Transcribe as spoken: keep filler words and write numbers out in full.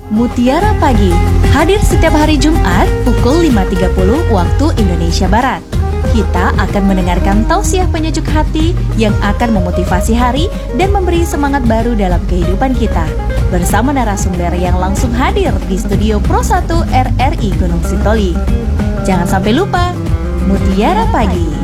Mutiara Pagi hadir setiap hari Jumat pukul lima tiga puluh waktu Indonesia Barat. Kita akan mendengarkan tausiah penyejuk hati yang akan memotivasi hari dan memberi semangat baru dalam kehidupan kita. Bersama narasumber yang langsung hadir di studio Pro satu R R I Gunung Sitoli. Jangan sampai lupa, Mutiara Pagi.